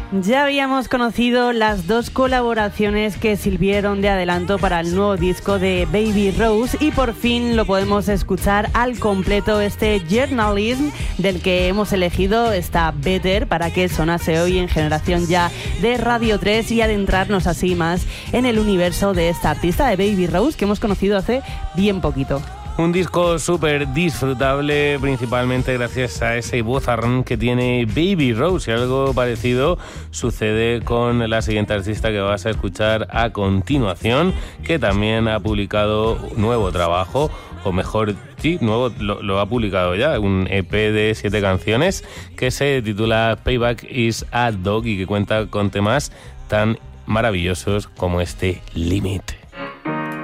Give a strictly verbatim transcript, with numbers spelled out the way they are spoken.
Ya habíamos conocido las dos colaboraciones que sirvieron de adelanto para el nuevo disco de Baby Rose y por fin lo podemos escuchar al completo, este Journalism del que hemos elegido esta Better para que sonase hoy en Generación Ya de Radio tres y adentrarnos así más en el universo de esta artista de Baby Rose que hemos conocido hace bien poquito. Un disco súper disfrutable, principalmente gracias a ese vozarrón que tiene Baby Rose. Y algo parecido sucede con la siguiente artista que vas a escuchar a continuación, que también ha publicado nuevo trabajo, o mejor, sí, nuevo, lo, lo ha publicado ya, un E P de siete canciones que se titula Payback is a Dog y que cuenta con temas tan maravillosos como este Limit.